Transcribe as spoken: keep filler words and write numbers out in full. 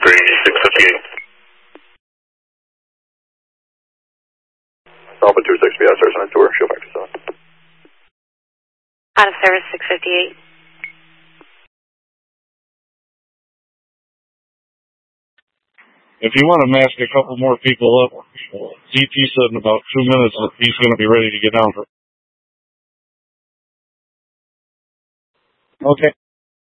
three six fifty-eight. Alpha two six B S, there's an tour, show back to seven. Out of service six fifty-eight. If you want to mask a couple more people up, D T said in about two minutes that he's going to be ready to get down for. Okay.